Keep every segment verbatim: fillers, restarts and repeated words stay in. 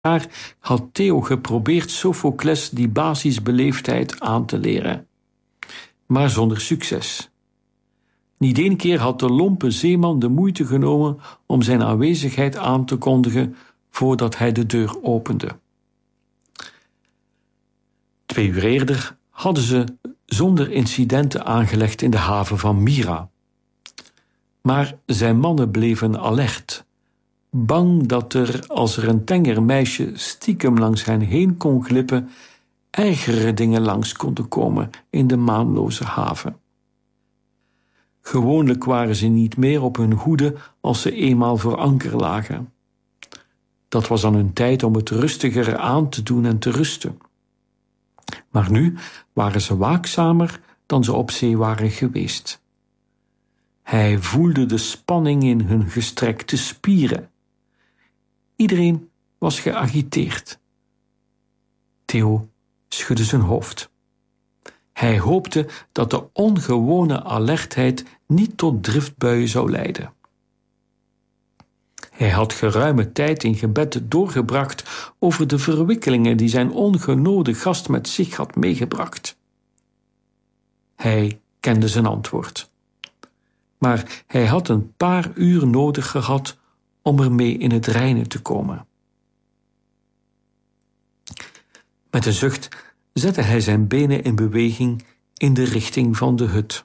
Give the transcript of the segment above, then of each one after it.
jaar had Theo geprobeerd Sophocles die basisbeleefdheid aan te leren. Maar zonder succes. Niet één keer had de lompe zeeman de moeite genomen om zijn aanwezigheid aan te kondigen voordat hij de deur opende. Twee uur eerder hadden ze zonder incidenten aangelegd in de haven van Myra. Maar zijn mannen bleven alert, bang dat er, als er een tenger meisje stiekem langs hen heen kon glippen, ergere dingen langs konden komen in de maanloze haven. Gewoonlijk waren ze niet meer op hun hoede als ze eenmaal voor anker lagen. Dat was dan hun tijd om het rustiger aan te doen en te rusten. Maar nu waren ze waakzamer dan ze op zee waren geweest. Hij voelde de spanning in hun gestrekte spieren. Iedereen was geagiteerd. Theo schudde zijn hoofd. Hij hoopte dat de ongewone alertheid niet tot driftbuien zou leiden. Hij had geruime tijd in gebed doorgebracht over de verwikkelingen die zijn ongenode gast met zich had meegebracht. Hij kende zijn antwoord. Maar hij had een paar uur nodig gehad om ermee in het reine te komen. Met een zucht zette hij zijn benen in beweging in de richting van de hut.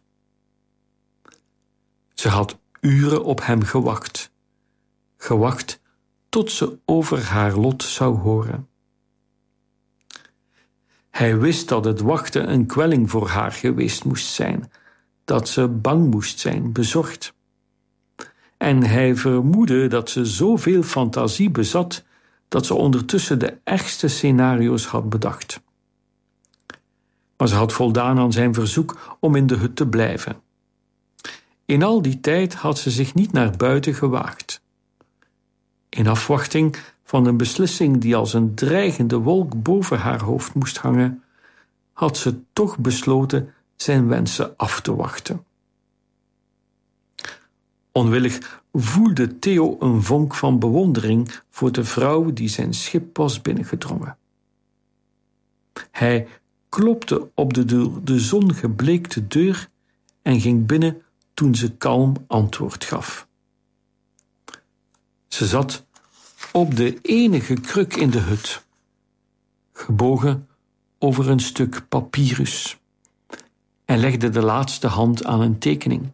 Ze had uren op hem gewacht. Gewacht tot ze over haar lot zou horen. Hij wist dat het wachten een kwelling voor haar geweest moest zijn, dat ze bang moest zijn, bezorgd. En hij vermoedde dat ze zoveel fantasie bezat dat ze ondertussen de ergste scenario's had bedacht. Maar ze had voldaan aan zijn verzoek om in de hut te blijven. In al die tijd had ze zich niet naar buiten gewaagd. In afwachting van een beslissing die als een dreigende wolk boven haar hoofd moest hangen, had ze toch besloten zijn wensen af te wachten. Onwillig voelde Theo een vonk van bewondering voor de vrouw die zijn schip was binnengedrongen. Hij klopte op de door de zon gebleekte deur en ging binnen toen ze kalm antwoord gaf. Ze zat op de enige kruk in de hut, gebogen over een stuk papyrus, en legde de laatste hand aan een tekening.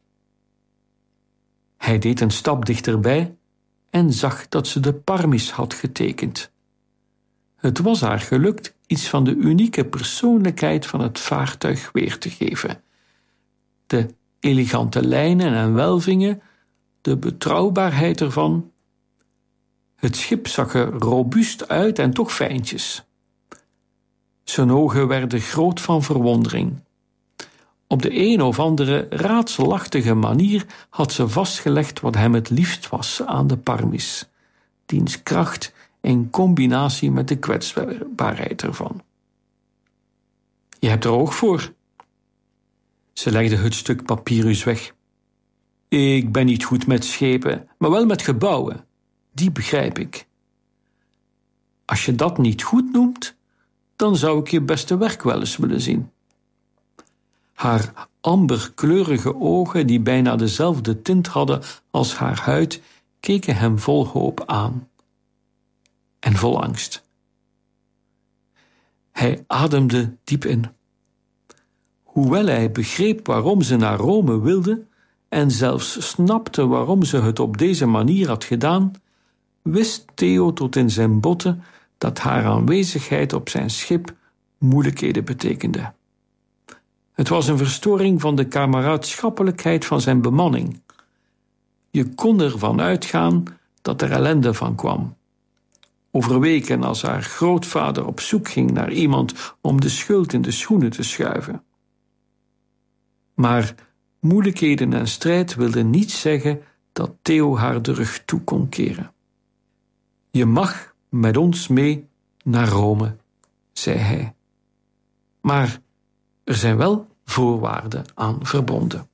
Hij deed een stap dichterbij en zag dat ze de Parmis had getekend. Het was haar gelukt iets van de unieke persoonlijkheid van het vaartuig weer te geven. De elegante lijnen en welvingen, de betrouwbaarheid ervan. Het schip zag er robuust uit en toch fijntjes. Zijn ogen werden groot van verwondering. Op de een of andere raadselachtige manier had ze vastgelegd wat hem het liefst was aan de Parmis, diens kracht in combinatie met de kwetsbaarheid ervan. Je hebt er oog voor. Ze legde het stuk papyrus weg. Ik ben niet goed met schepen, maar wel met gebouwen. Die begrijp ik. Als je dat niet goed noemt, dan zou ik je beste werk wel eens willen zien. Haar amberkleurige ogen, die bijna dezelfde tint hadden als haar huid, keken hem vol hoop aan. En vol angst. Hij ademde diep in. Hoewel hij begreep waarom ze naar Rome wilde en zelfs snapte waarom ze het op deze manier had gedaan, wist Theo tot in zijn botten dat haar aanwezigheid op zijn schip moeilijkheden betekende. Het was een verstoring van de kameraadschappelijkheid van zijn bemanning. Je kon ervan uitgaan dat er ellende van kwam. Over weken als haar grootvader op zoek ging naar iemand om de schuld in de schoenen te schuiven. Maar moeilijkheden en strijd wilden niet zeggen dat Theo haar de rug toe kon keren. Je mag met ons mee naar Rome, zei hij. Maar er zijn wel voorwaarden aan verbonden.